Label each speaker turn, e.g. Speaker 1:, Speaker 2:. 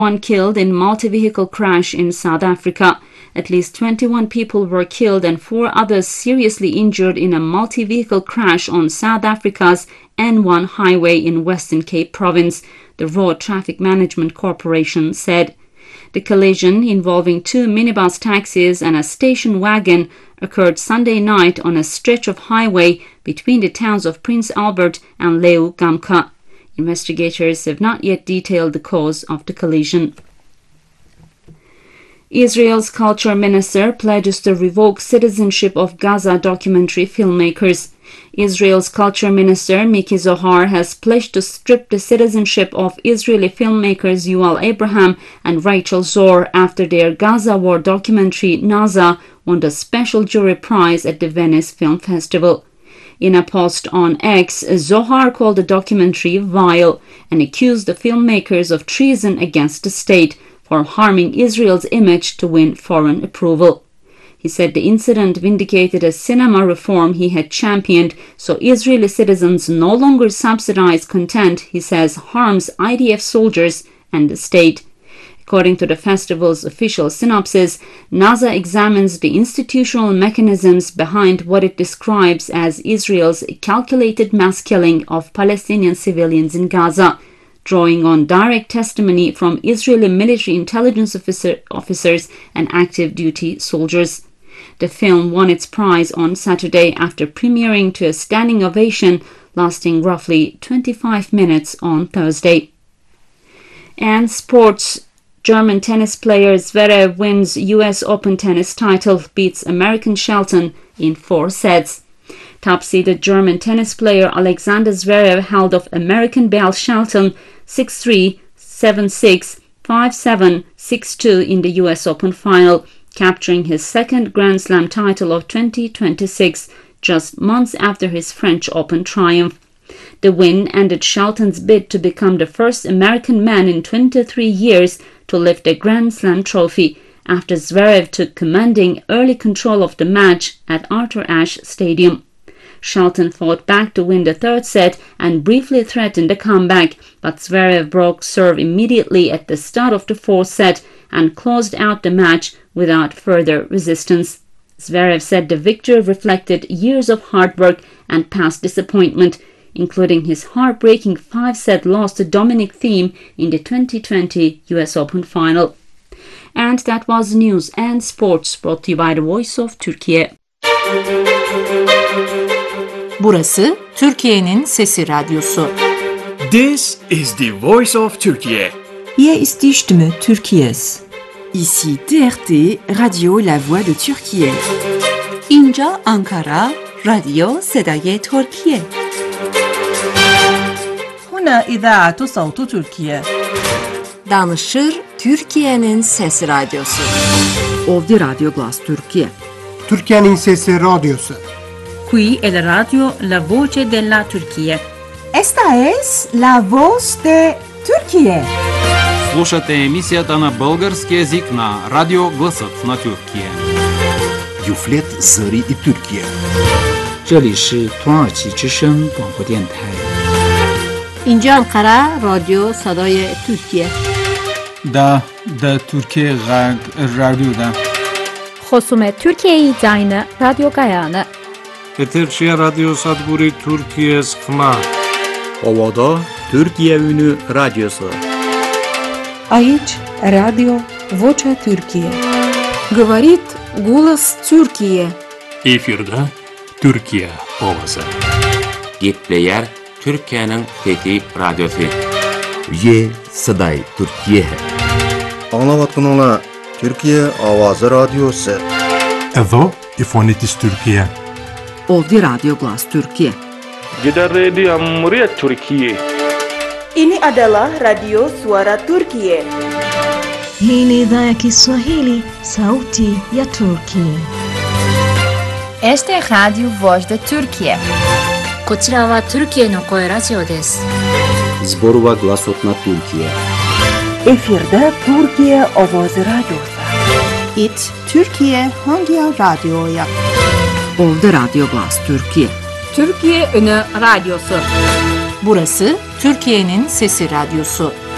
Speaker 1: One killed in multi-vehicle crash in South Africa. At least 21 people were killed and 4 others seriously injured in a multi-vehicle crash on South Africa's N1 highway in Western Cape Province, the Road Traffic Management Corporation said. The collision, involving 2 minibus taxis and a station wagon, occurred Sunday night on a stretch of highway between the towns of Prince Albert and Leu Gamka. Investigators have not yet detailed the cause of the collision. Israel's culture minister pledges to revoke citizenship of Gaza documentary filmmakers. Israel's culture minister Miki Zohar has pledged to strip the citizenship of Israeli filmmakers Yuval Abraham and Rachel Zor after their Gaza war documentary Naza won the special jury prize at the Venice Film Festival. In a post on X, Zohar called the documentary vile and accused the filmmakers of treason against the state for harming Israel's image to win foreign approval. He said the incident vindicated a cinema reform he had championed, so Israeli citizens no longer subsidize content he says harms IDF soldiers and the state. According to the festival's official synopsis, Naza examines the institutional mechanisms behind what it describes as Israel's calculated mass killing of Palestinian civilians in Gaza, drawing on direct testimony from Israeli military intelligence officers and active duty soldiers. The film won its prize on Saturday after premiering to a standing ovation lasting roughly 25 minutes on Thursday. And sports. German tennis player Zverev wins US Open tennis title, beats American Shelton in 4 sets. Top-seeded German tennis player Alexander Zverev held off American Bell Shelton 6-3, 7-6, 5-7, 6-2 in the US Open final, capturing his second Grand Slam title of 2026, just months after his French Open triumph. The win ended Shelton's bid to become the first American man in 23 years to lift a Grand Slam trophy, after Zverev took commanding early control of the match at Arthur Ashe Stadium. Shelton fought back to win the third set and briefly threatened a comeback, but Zverev broke serve immediately at the start of the fourth set and closed out the match without further resistance. Zverev said the victory reflected years of hard work and past disappointment, including his heartbreaking 5-set loss to Dominic Thiem in the 2020 US Open final. And that was news and sports brought to you by the Voice of Turkey.
Speaker 2: Burası Türkiye'nin Sesi Radyosu.
Speaker 3: This is the Voice of Turkey.
Speaker 4: Hier ist die Stimme Türkiye's.
Speaker 5: Ici TRT, Radio La Voix de Türkiye.
Speaker 2: اینجا Ankara, رادیو صدای ترکیه.
Speaker 4: هنا إذاعة صوت تركيا.
Speaker 2: Danışır Türkiye'nin Sesi Radyosu.
Speaker 5: Ovdje Radio Glas Türkiye.
Speaker 6: Türkiye'nin Sesi Radyosu.
Speaker 1: Qui è la radio La Voce della Turchia.
Speaker 4: Esta es la voz de Turquía.
Speaker 7: Слушате емисията на български език на Радио Гласът на Тюркия.
Speaker 8: Юфлет Зари и Türkiye.
Speaker 9: 这里是土耳其之声广播电台。
Speaker 2: اینجا Ankara, رادیو صدای ترکیه.
Speaker 10: دا ترکیه غرب رادیو دا.
Speaker 11: خصوم ترکیه زاین رادیو گایانه.
Speaker 12: Eterçiye Radyo Sadburi Türkiye Sıkma.
Speaker 13: Ovada Türkiye Ünü Radyosu.
Speaker 4: Aici Radio Vocea Türkiye.
Speaker 5: Говорит голос Türkiye.
Speaker 12: Efirde Türkiye Ovası.
Speaker 14: Gitleyer Türkiye'nin Fethi Radyosu.
Speaker 8: Ye Saday Türkiye.
Speaker 15: Anlavatkanlar Türkiye Avazı Radyosu.
Speaker 16: Evo İfonitis Türkiye.
Speaker 5: Ovdje Radio Glas Türkiye.
Speaker 17: Jeddah Radio Amriyat Türkiye.
Speaker 18: Ini adalah Radio Suara Turkiye.
Speaker 19: Hii ni idhaa ya Kiswahili, sauti ya Turkiye.
Speaker 20: Este é Radio Voz da Turkiye.
Speaker 4: こちらはトルキエの声ラジオです。
Speaker 13: Zborova Glasot na Türkiye.
Speaker 18: Efirde Türkiye Avazı Radyosu.
Speaker 2: İt Türkiye hangi radyoya?
Speaker 5: Ovdje Radio Glas Türkiye.
Speaker 2: Türkiye Ünü Radyosu. Burası Türkiye'nin Sesi Radyosu.